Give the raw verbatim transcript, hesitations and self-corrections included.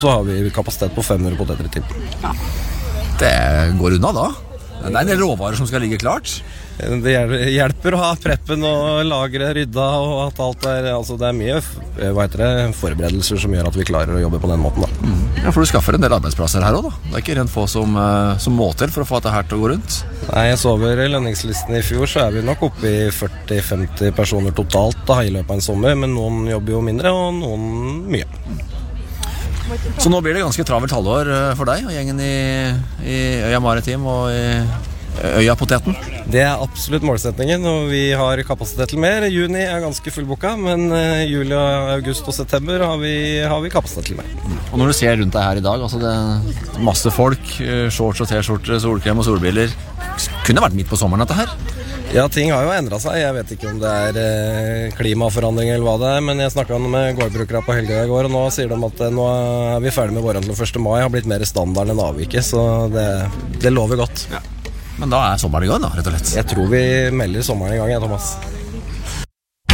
så har vi kapasitet på fem hundre poteter i timen. Ja. Det går unna da. Det er en del råvarer som skal ligge klart. Det hjelper å ha preppen og lagre rydda, og at alt er, altså det er mye hva heter det, forberedelser som gjør at vi klarer å jobbe på den måten da. Mm. Ja, for du skaffer en del arbeidsplasser her også da. Det er ikke rent få som, som må til for å få dette her til å gå rundt. Nei, jeg så over lønningslisten i fjor, så er vi nok oppe i førti til femti personer totalt da, i løpet av en sommer, men noen jobber jo mindre og noen mye. Så nå blir det ganske travelt halvår for deg og gjengen i, i Øya Maritim og i Øya Poteten? Det er absolutt målsetningen, og vi har kapasitet til mer. Juni er ganske fullboka, men juli, august og september har vi, har vi kapasitet til mer. Og når du ser rundt deg her i dag, altså det er masse folk, shorts og t-skjorter, solkrem og solbriller. Kunne vært midt på sommeren dette her? Ja, ting har jo endret seg. Jeg vet ikke om det er eh, klimaforandring eller hva det er, men jeg snakket med gårdbrukere på Helgøy i går, og nå sier de at nå er vi ferdig med våren til første mai, har blitt mer standard enn avviket, så det, det lover godt. Ja. Men da er sommeren i gang da, rett og slett. Jeg tror vi melder sommeren i gang, ja, Thomas.